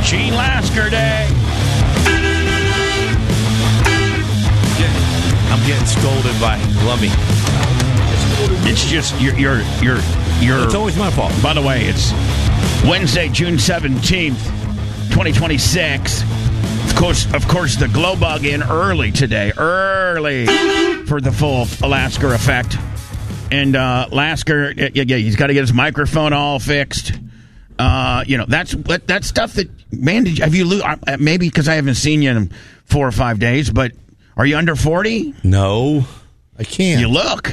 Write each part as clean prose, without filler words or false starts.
Gene Lasker Day. I'm getting scolded by Lummy. It's just you're. It's always my fault. By the way, it's Wednesday, June 17th, 2026. Of course, the glow bug in early today, for the full Lasker effect. And Lasker, he's got to get his microphone all fixed. That's stuff that, man, have you maybe because I haven't seen you in 4 or 5 days, but are you under 40? No, I can't. You look.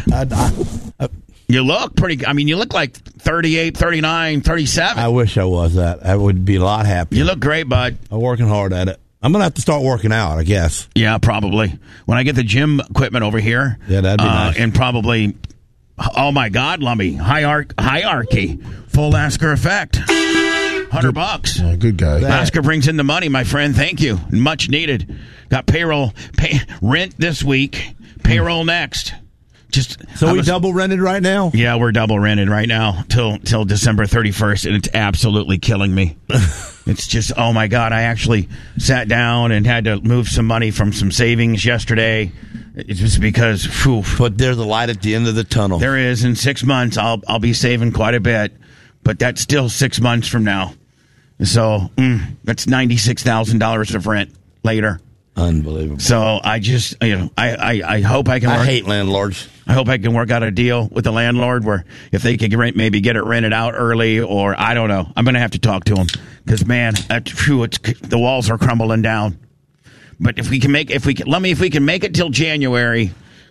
You look pretty, you look like 38, 39, 37. I wish I was that. I would be a lot happier. You look great, bud. I'm working hard at it. I'm going to have to start working out, I guess. Yeah, probably. When I get the gym equipment over here. Yeah, that'd be nice. And probably, oh my God, Lummy, hierarchy, full Lasker effect. $100. Yeah, good guy. Lasker brings in the money, my friend. Thank you. Much needed. Got rent this week, payroll next. So we double rented right now? Yeah, we're double rented right now till December 31st, and it's absolutely killing me. It's just, oh my God, I actually sat down and had to move some money from some savings yesterday. It's just because, But there's a light at the end of the tunnel. There is. In 6 months, I'll be saving quite a bit, but that's still 6 months from now. So that's $96,000 of rent later. Unbelievable. So I just, I hope I can work. I hate landlords. I hope I can work out a deal with the landlord where if they could maybe get it rented out early, or I don't know. I'm going to have to talk to him because, man, the walls are crumbling down. But if we can make it till January,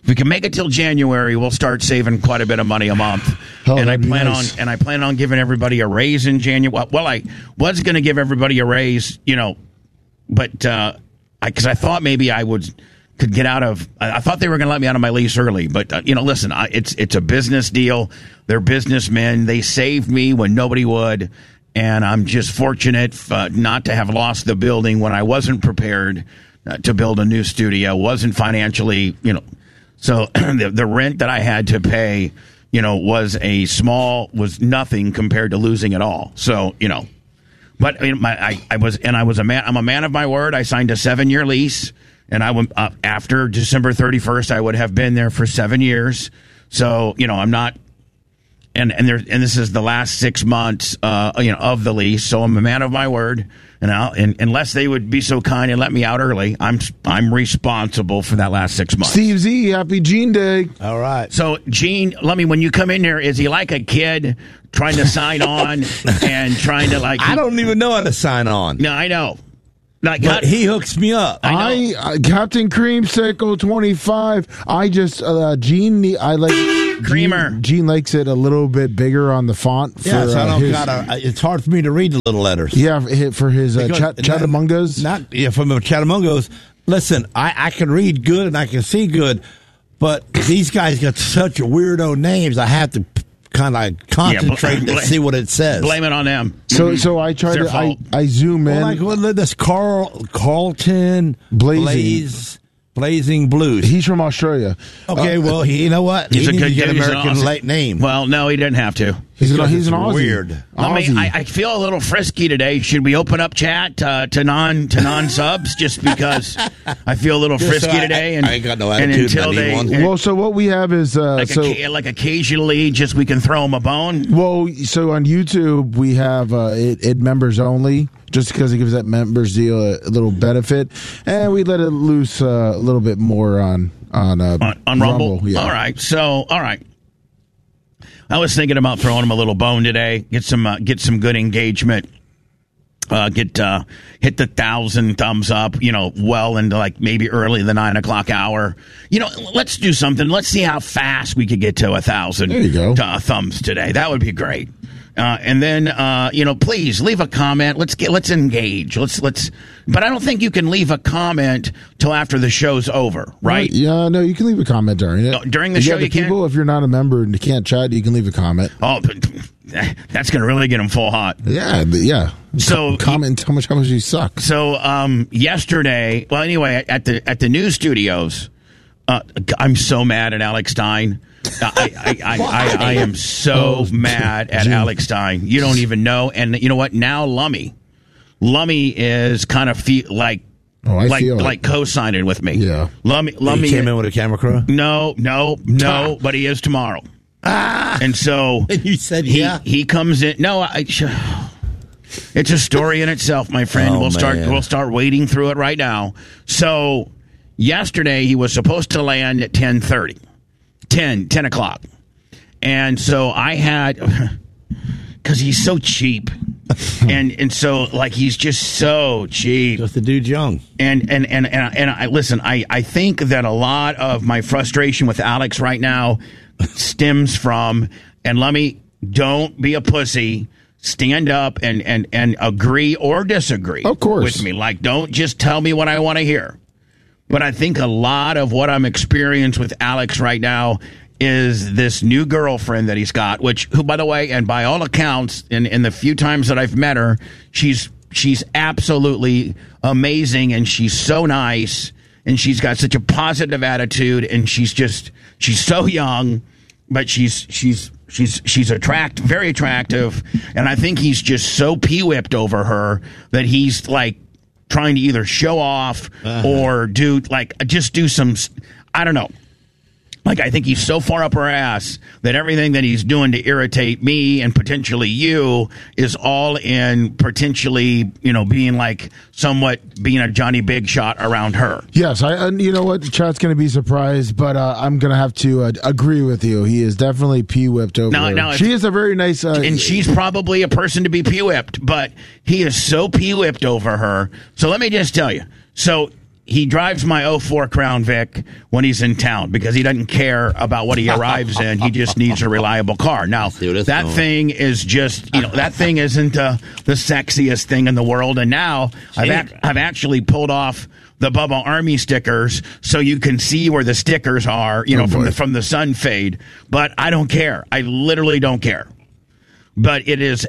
we'll start saving quite a bit of money a month. And I plan on giving everybody a raise in January. Well, I was going to give everybody a raise, but because I thought maybe I could get out of. I thought they were going to let me out of my lease early, but listen, it's a business deal. They're businessmen. They saved me when nobody would, and I'm just fortunate not to have lost the building when I wasn't prepared to build a new studio. Wasn't financially, So the rent that I had to pay, was nothing compared to losing it all. So But I'm a man of my word. I signed a 7-year lease, and I went after December 31st. I would have been there for 7 years. So I'm not, and this is the last 6 months, of the lease. So I'm a man of my word, and unless they would be so kind and let me out early, I'm responsible for that last 6 months. Steve Z, happy Gene Day. All right. So Gene, let me, when you come in there, is he like a kid trying to sign on and trying to I don't even know how to sign on. No, I know. But he hooks me up. Captain Creamsicle 25. I just Gene. I like Creamer. Gene likes it a little bit bigger on the font. For, so I don't it's hard for me to read the little letters. Yeah, for his Chattamungos. From the Chattamungos. Listen, I can read good and I can see good, but these guys got such weirdo names. I have to kind of concentrate and see what it says. Blame it on them. So I try to I zoom in. Like this Carlton Blazing Blues. He's from Australia. Okay, well, you know what? He's a good get American late name. Well, no, he didn't have to. He's an Aussie. Weird. I feel a little frisky today. Should we open up chat to non subs just because I feel a little frisky today? And I ain't got no attitude. Well, so what we have is like occasionally, just we can throw them a bone. Well, so on YouTube we have it members only, just because it gives that members deal a little benefit, and we let it loose a little bit more on Rumble. Yeah. All right. I was thinking about throwing him a little bone today. Get some good engagement. Hit the 1,000 thumbs up. Well into like maybe early the 9 o'clock hour. Let's do something. Let's see how fast we could get to 1,000. There you go. Thumbs today. That would be great. And then, please leave a comment. Let's engage. But I don't think you can leave a comment till after the show's over, right? Yeah, no, you can leave a comment during it. No, during the show, you can. If you're not a member and you can't chat, you can leave a comment. Oh, that's going to really get them full hot. Yeah. So comment how much you suck. So yesterday, well, anyway, at the news studios, I'm so mad at Alex Stein. I am so mad at Alex Stein. You don't even know. And you know what? Now Lummy Lummy is kind of like co-signing with me. Yeah. Lummy came in with a camera crew? No, but he is tomorrow. And so you said he comes in. No, it's a story in itself, my friend. We'll start wading through it right now. So yesterday he was supposed to land at 10:30. 10 o'clock. And so I had, because he's so cheap, and so like he's just so cheap. Just the dude's young. And I listen. I think that a lot of my frustration with Alex right now stems from, and let me, don't be a pussy. Stand up and agree or disagree. Of course. With me. Like, don't just tell me what I want to hear. But I think a lot of what I'm experiencing with Alex right now is this new girlfriend that he's got, who, by the way, and by all accounts, in the few times that I've met her, she's absolutely amazing, and she's so nice, and she's got such a positive attitude, and she's so young, but she's very attractive, and I think he's just so pee-whipped over her that he's like trying to either show off or do some, I don't know. Like, I think he's so far up her ass that everything that he's doing to irritate me and potentially you is all in potentially, being like somewhat being a Johnny Big Shot around her. Yes, you know what? The chat's going to be surprised, but I'm going to have to agree with you. He is definitely pee-whipped over her. Now, she is a very nice... and she's probably a person to be pee-whipped, but he is so pee-whipped over her. So let me just tell you. So... he drives my 04 Crown Vic when he's in town because he doesn't care about what he arrives in. He just needs a reliable car. Now, that thing is just, that thing isn't the sexiest thing in the world. And now I've actually pulled off the Bubba Army stickers so you can see where the stickers are, from the sun fade. But I don't care. I literally don't care. But it is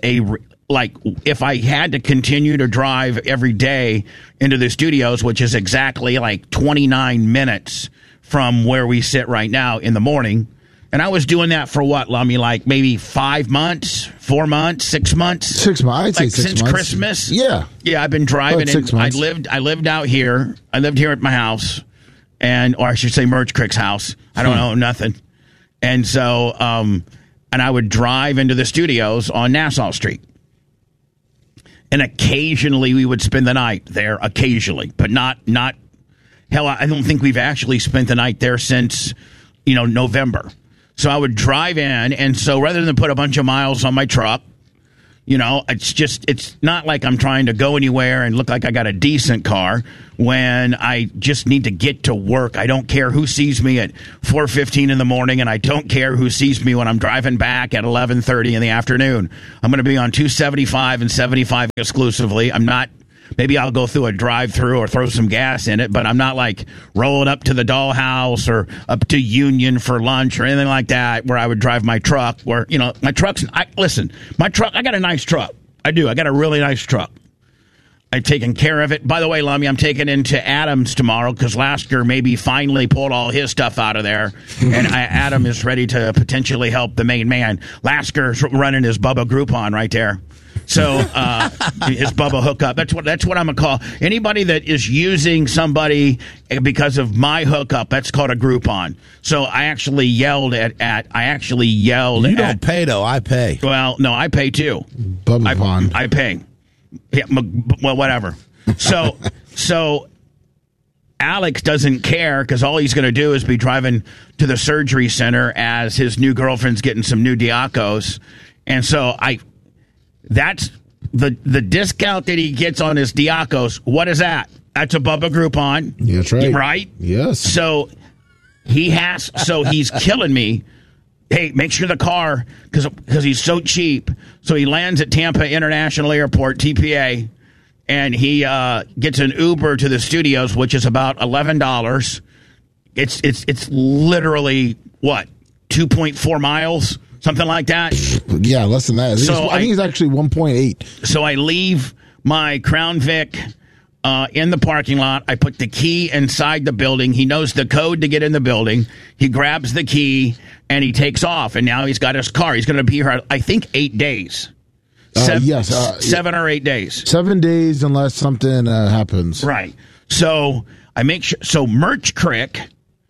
if I had to continue to drive every day into the studios, which is exactly like 29 minutes from where we sit right now in the morning, and I was doing that for what, Lummy, like maybe 5 months, 4 months, 6 months? 6 months. I'd say 6 since months. Christmas? Yeah. Yeah, I've been driving. 6 months. I lived out here. I lived here at my house, or I should say Merge Crick's house. I don't know nothing. And so, and I would drive into the studios on Nassau Street. And occasionally we would spend the night there, occasionally, but not. Hell, I don't think we've actually spent the night there since, November. So I would drive in, and so rather than put a bunch of miles on my truck, it's not like I'm trying to go anywhere and look like I got a decent car when I just need to get to work. I don't care who sees me at 4:15 in the morning, and I don't care who sees me when I'm driving back at 11:30 in the afternoon. I'm going to be on 275 and 75 exclusively. I'm not. Maybe I'll go through a drive-through or throw some gas in it, but I'm not like rolling up to the Dollhouse or up to Union for lunch or anything like that where I would drive my truck where, my truck's... my truck, I got a nice truck. I do. I got a really nice truck. I've taken care of it. By the way, Lummy, I'm taking into Adams tomorrow because Lasker maybe finally pulled all his stuff out of there, and Adam is ready to potentially help the main man. Lasker's running his Bubba Groupon right there. So his Bubba hookup. That's what I'm gonna call anybody that is using somebody because of my hookup. That's called a Groupon. So I actually yelled at. You don't pay though. I pay. Well, no, I pay too. Bubba I pay. Yeah, well, whatever. So Alex doesn't care because all he's going to do is be driving to the surgery center as his new girlfriend's getting some new Diacos, and so that's the discount that he gets on his Diacos. What is that? That's a Bubba Groupon. Yeah, that's right. Right? Yes. So he's killing me. Hey, make sure the car, because he's so cheap. So he lands at Tampa International Airport, TPA, and he gets an Uber to the studios, which is about $11. It's literally, what, 2.4 miles? Something like that? Yeah, less than that. I think it's actually 1.8. So I leave my Crown Vic in the parking lot. I put the key inside the building. He knows the code to get in the building. He grabs the key, and he takes off. And now he's got his car. He's going to be here, I think, 8 days. Yes. 7 or 8 days. 7 days unless something happens. Right. So I make sure. So Merch Crick,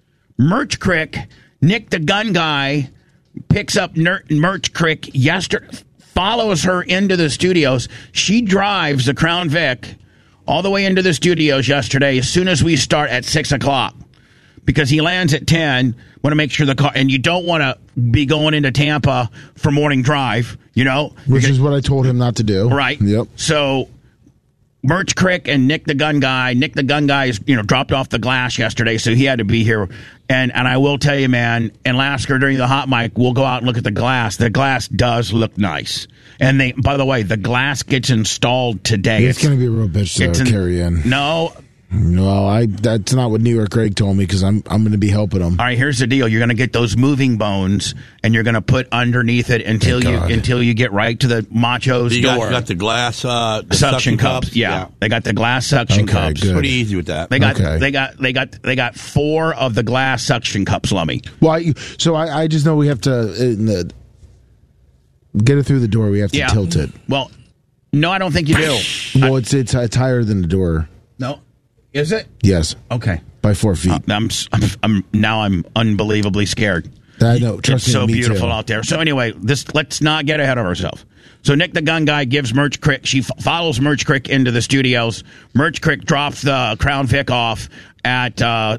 Nick the gun guy picks up Merch Crick yesterday, follows her into the studios. She drives the Crown Vic all the way into the studios yesterday as soon as we start at 6 o'clock. Because he lands at 10, want to make sure the car, and you don't want to be going into Tampa for morning drive, Which is what I told him not to do. Right. Yep. So, Merch Crick and Nick the gun guy is, dropped off the glass yesterday, so he had to be here. And I will tell you, man, and Lasker, during the hot mic, we'll go out and look at the glass. The glass does look nice. And by the way, the glass gets installed today. It's going to be a real bitch to carry in. No, that's not what New York Greg told me because I'm going to be helping him. All right, here's the deal: you're going to get those moving bones, and you're going to put underneath it until you get right to the Macho's door. You got the glass suction cups. Yeah, they got the glass suction cups. Good. Pretty easy with that. They got 4 of the glass suction cups, Lummy. Well, I just know we have to get it through the door. We have to tilt it. Well, no, I don't think you do. Well, it's higher than the door. No. Is it? Yes. Okay. By 4 feet. I'm unbelievably scared. I know. Trust it's me, so me beautiful too. out there. So anyway, let's not get ahead of ourselves. So Nick the gun guy gives Merch Crick. She follows Merch Crick into the studios. Merch Crick drops the Crown Vic off at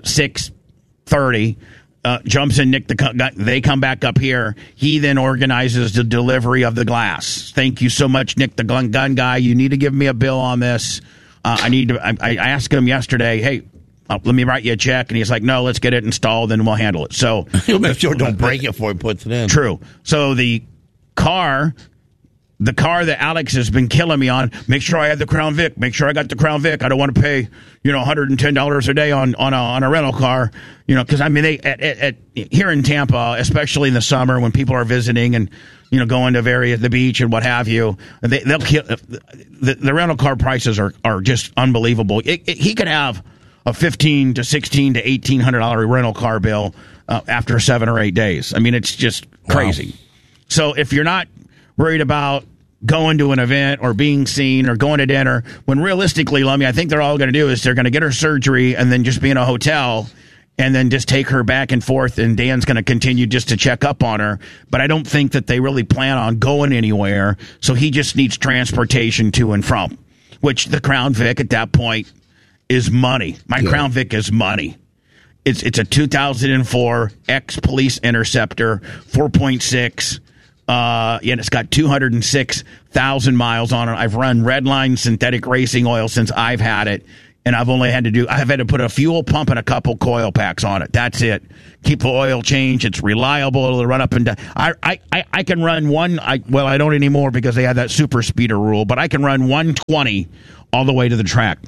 6:30. Jumps in Nick the gun guy. They come back up here. He then organizes the delivery of the glass. Thank you so much, Nick the gun guy. You need to give me a bill on this. I asked him yesterday, hey, let me write you a check. And he's like, no, let's get it installed and we'll handle it. So he'll make sure don't break it before he puts it in. True. So the car that Alex has been killing me on, make sure I have the Crown Vic. Make sure I got the Crown Vic. I don't want to pay, $110 a day on a rental car, because I mean, here in Tampa, especially in the summer when people are visiting and, going to the beach and what have you, they'll kill the rental car prices are just unbelievable. He could have a $1,500 to $1,600 to $1,800 rental car bill after 7 or 8 days. I mean, it's just crazy. Wow. So if you're not worried about going to an event or being seen or going to dinner, when realistically, Lummy, I think they're all going to do is they're going to get her surgery and then just be in a hotel and then just take her back and forth, and Dan's going to continue just to check up on her. But I don't think that they really plan on going anywhere, so he just needs transportation to and from, which the Crown Vic at that point is money. My Crown Vic is money. It's a 2004 X-Police Interceptor, 4.6. And it's got 206,000 miles on it. I've run Redline synthetic racing oil since I've had it, and I've had to put a fuel pump and a couple coil packs on it. That's it. Keep the oil change. It's reliable. It'll run up and down. I can run I don't anymore because they had that super speeder rule, but I can run 120 all the way to the track.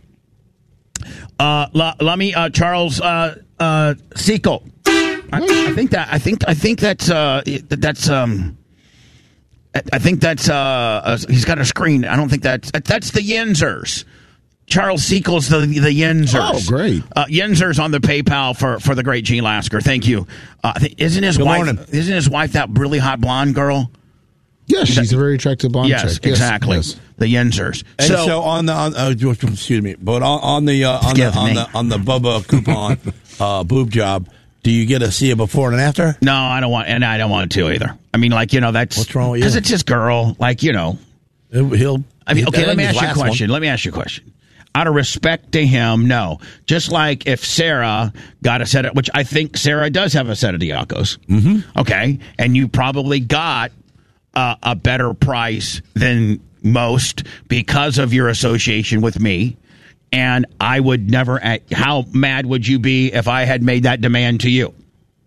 Let me, Charles Sequel. I think that's he's got a screen. I don't think that's the Yinzers. Charles Sequel's the Yinzers. Oh, great. Yinzers on the PayPal for the great Gene Lasker. Thank you. Isn't his wife that really hot blonde girl? Yes, she's a very attractive blonde chick. Yes, exactly. Yes. The Yinzers. And so excuse me, but on the Bubba coupon boob job, do you get to see a before and after? No, I don't want, and I don't want to either. I mean, that's what's wrong with you? Because it's his girl. Okay. Let me ask you a question. Out of respect to him, no. Just like if Sarah got a set of, which I think Sarah does have a set of Diacos. Mm-hmm. Okay, and you probably got a better price than most because of your association with me. And I would never. How mad would you be if I had made that demand to you?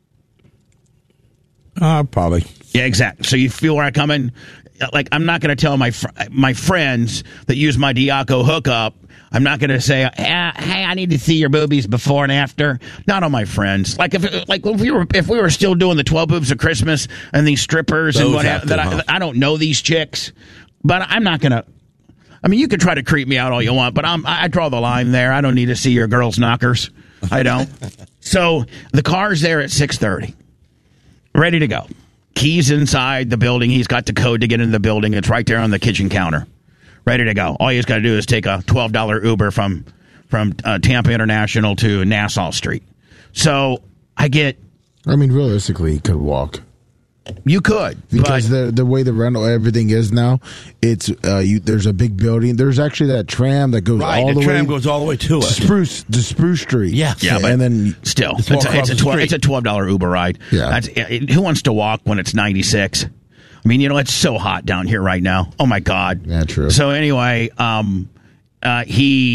Probably. Yeah, exactly. So you feel where I'm coming? Like, I'm not going to tell my friends that use my Diaco hookup. I'm not going to say, hey, I need to see your boobies before and after. Not on my friends. If we were still doing the 12 boobs of Christmas and these strippers and what have that, I don't know these chicks, but I'm not going to. I mean, you can try to creep me out all you want, but I draw the line there. I don't need to see your girls' knockers. I don't. So the car's there at 6:30, ready to go. keys inside the building. He's got the code to get into the building. It's right there on the kitchen counter, ready to go. All he's got to do is take a $12 Uber from Tampa International to Nassau Street. So realistically, he could walk. You could, because the way the rental everything is now, it's there's a big building. There's actually that tram that goes all the way. The tram goes all the way to it. Spruce Street. Yeah, but and then still, it's a $12 Uber ride. Yeah, who wants to walk when it's 96? I mean, it's so hot down here right now. Oh my God. Yeah, true. So anyway, at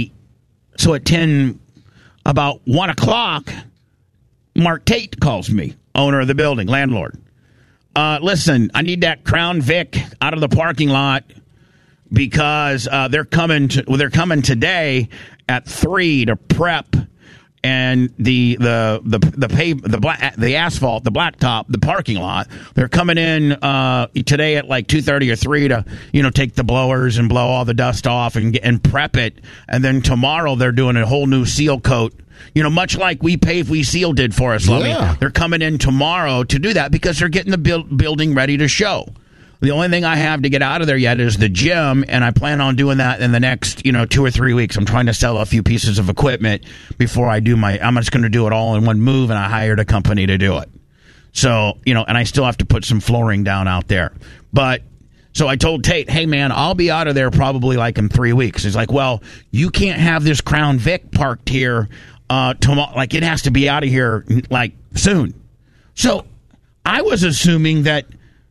about 1 o'clock, Mark Tate calls me, owner of the building, landlord. Listen, I need that Crown Vic out of the parking lot because they're coming today at 3 to prep, and the asphalt, the blacktop, the parking lot. They're coming in today at like 2:30 or 3 to take the blowers and blow all the dust off and prep it, and then tomorrow they're doing a whole new seal coat. Much like We Seal did for us, Lummy. Yeah. They're coming in tomorrow to do that because they're getting the building ready to show. The only thing I have to get out of there yet is the gym, and I plan on doing that in the next 2 or 3 weeks. I'm trying to sell a few pieces of equipment before I do I'm just going to do it all in one move, and I hired a company to do it. So, and I still have to put some flooring down out there. But so I told Tate, hey, man, I'll be out of there probably like in 3 weeks. He's like, well, you can't have this Crown Vic parked here tomorrow. Like, it has to be out of here like soon. So I was assuming that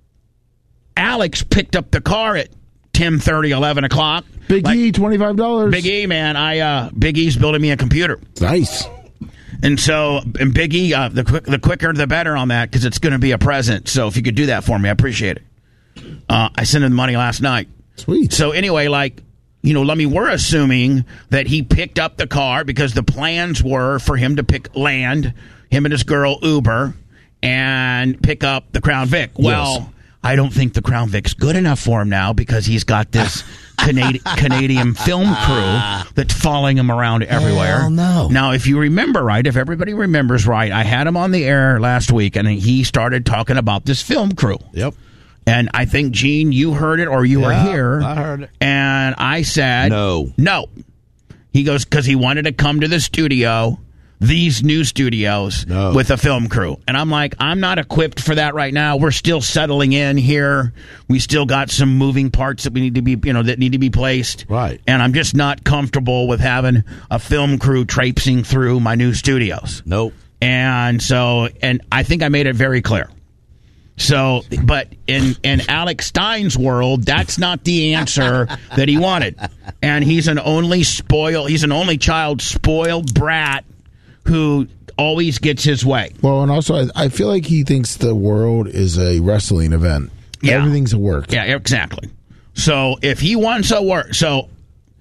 Alex picked up the car at 10:30, 11 o'clock. Big E, $25. Big E, man. Big E's building me a computer. Nice. And so, Big E, the quicker the better on that, because it's going to be a present. So if you could do that for me, I appreciate it. I sent him the money last night. Sweet. So anyway, we're assuming that he picked up the car because the plans were for him to land, him and his girl Uber, and pick up the Crown Vic. Well, I don't think the Crown Vic's good enough for him now because he's got this Canadian film crew that's following him around everywhere. Hell no. Now, if you remember right, if everybody remembers right, I had him on the air last week, and he started talking about this film crew. Yep. And I think, Gene, you heard it or you were here. I heard it. And I said, No. He goes, because he wanted to come to the studio, these new studios, with a film crew. And I'm like, I'm not equipped for that right now. We're still settling in here. We still got some moving parts that we need to be, that need to be placed. Right. And I'm just not comfortable with having a film crew traipsing through my new studios. Nope. And so, and I think I made it very clear. So, but in Alex Stein's world, that's not the answer that he wanted. And he's an only child, spoiled brat who always gets his way. Well, and also, I feel like he thinks the world is a wrestling event. Yeah. Everything's a work. Yeah, exactly. So if he wants a work, so